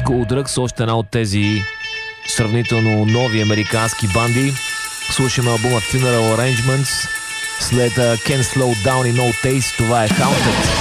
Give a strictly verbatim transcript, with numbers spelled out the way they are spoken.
Skull Drugs, още една от тези сравнително нови американски банди. Слушаме албума Funeral Arrangements. След uh, Can't Slow Down и No Taste, това е Haunted.